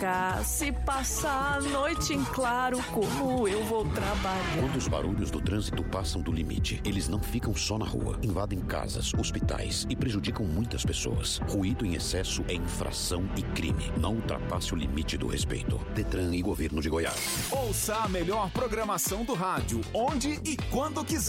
cá. Se passar a noite em claro, como eu vou trabalhar? Quando os barulhos do trânsito passam do limite, eles não ficam só na rua. Invadem casas, hospitais e prejudicam muitas pessoas. Ruído em excesso é infração e crime. Não ultrapasse o limite do respeito. Detran e Governo de Goiás. Ouça a melhor programação do rádio, onde e quando quiser.